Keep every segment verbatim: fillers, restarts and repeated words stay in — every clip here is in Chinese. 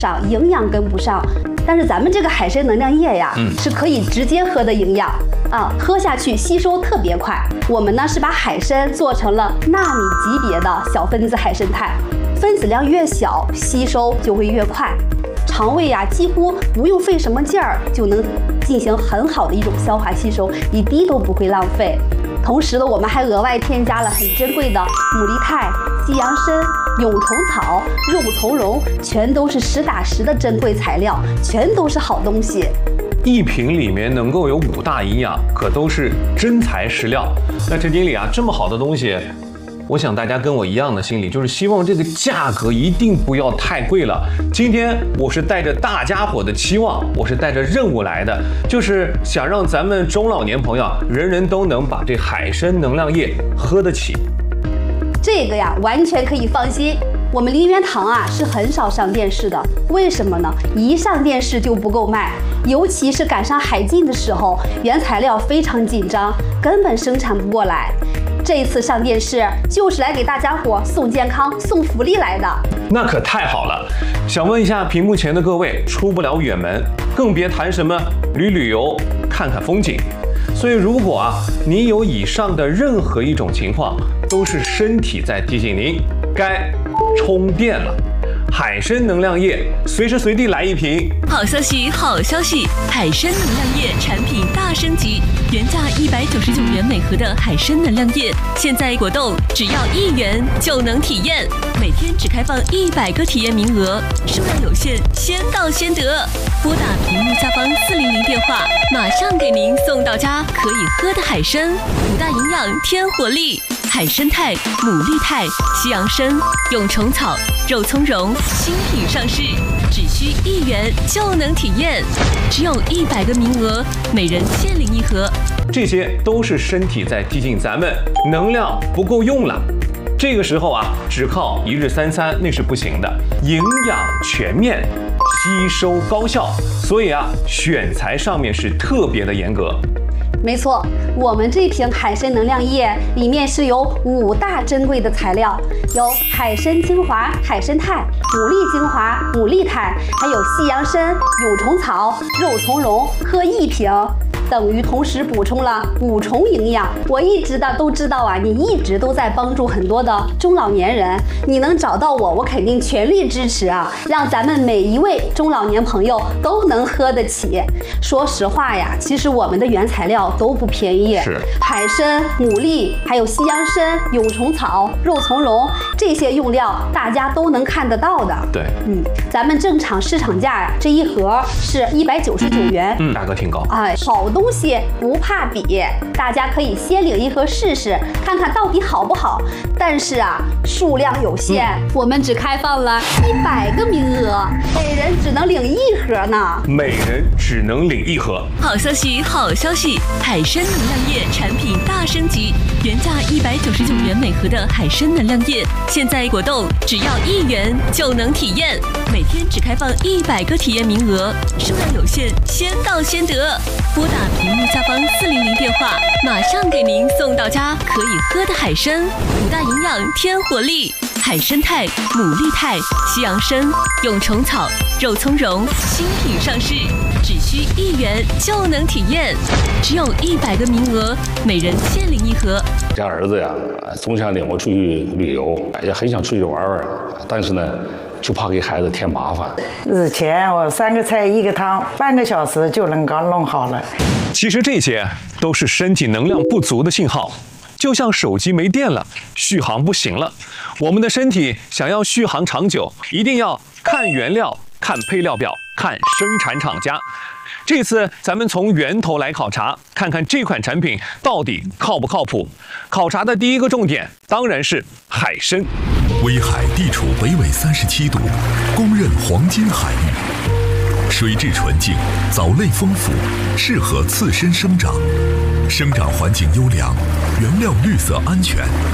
上，营养跟不上。但是咱们这个海参能量液呀，嗯、是可以直接喝的营养啊，喝下去吸收特别快。我们呢是把海参做成了纳米级别的小分子海参肽，分子量越小，吸收就会越快。肠胃呀、啊，几乎不用费什么劲儿就能进行很好的一种消化吸收，一滴都不会浪费。同时呢，我们还额外添加了很珍贵的牡蛎肽、西洋参、蛹虫草、肉苁蓉，全都是实打实的珍贵材料，全都是好东西。 一瓶里面能够有五大营养，可都是真材实料。那陈经理啊，这么好的东西，我想大家跟我一样的心理，就是希望这个价格一定不要太贵了。今天我是带着大家伙的期望，我是带着任务来的，就是想让咱们中老年朋友人人都能把这海参能量液喝得起。 这个呀，完全可以放心。我们林源堂啊是很少上电视的，为什么呢？一上电视就不够卖，尤其是赶上海禁的时候，原材料非常紧张，根本生产不过来。这一次上电视就是来给大家伙送健康、送福利来的。 那可太好了！想问一下屏幕前的各位，出不了远门，更别谈什么旅旅游、看看风景。所以如果啊你有以上的任何一种情况，都是身体在提醒您该充电了。海参能量液随时随地来一瓶。 好消息，好消息！海参能量液产品大升级，原价一百九十九元每盒的海参能量液，现在果冻只要一元就能体验，每天只开放一百个体验名额，数量有限，先到先得。拨打屏幕下方四零零电话，马上给您送到家可以喝的海参，五大营养添活力。海参肽、牡蛎肽、西洋参、蛹虫草、肉苁蓉新品上市，只需一元就能体验，只有一百个名额，每人限领一盒。 这些都是身体在提醒咱们能量不够用了。这个时候啊，只靠一日三餐那是不行的，营养全面，吸收高效，所以啊，选材上面是特别的严格。 没错，我们这瓶海参能量液里面是有五大珍贵的材料，有海参精华、海参肽、牡蛎精华、牡蛎肽，还有西洋参、蛹虫草、肉苁蓉，喝一瓶等于同时补充了五重营养。我一直的都知道啊，你一直都在帮助很多的中老年人，你能找到我，我肯定全力支持啊，让咱们每一位中老年朋友都能喝得起。说实话呀，其实我们的原材料都不便宜， 是海参、牡蛎，还有西洋参、蛹虫草、肉苁蓉这些用料，大家都能看得到的。 对， 嗯，咱们正常市场价呀，这一盒是一百九十九元， 嗯，价格挺高。 哎，好东西不怕比，大家可以先领一盒试试，看看到底好不好。但是啊，数量有限，嗯、我们只开放了一百个名额，每人只能领一盒呢。 每人只能领一盒。 好消息，好消息！海参能量液产品大升级，原价一百九十九元每盒的海参能量液，现在果冻只要一元就能体验，每天只开放一百个体验名额，数量有限，先到先得。拨打屏幕下方四零零电话，马上给您送到家可以喝的海参，五大营养添活力。海参肽、牡蛎肽、西洋参、蛹虫草、肉苁蓉新品上市，只需一元就能体验，只有一百个名额，每人限领一盒。 家儿子呀，总想领我出去旅游，也很想出去玩玩，但是呢，就怕给孩子添麻烦。 日前我三个菜一个汤，半个小时就能刚弄好了。 其实这些都是身体能量不足的信号。就像手机没电了，续航不行了。我们的身体想要续航长久，一定要看原料、看配料表、看生产厂家。这次咱们从源头来考察，看看这款产品到底靠不靠谱。考察的第一个重点当然是海参。 威海地处北纬三十七度，公认黄金海域，水质纯净，藻类丰富，适合刺身生长。生长环境优良，原料绿色安全，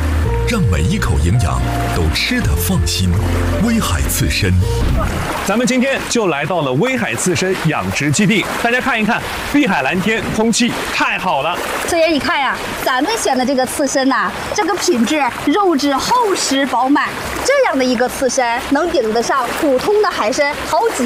让每一口营养都吃得放心。威海刺参， 咱们今天就来到了威海刺参养殖基地，大家看一看，碧海蓝天，空气太好了。 所以你看呀，咱们选的这个刺参呐、啊，这个品质肉质厚实饱满，这样的一个刺参能顶得上普通的海参好几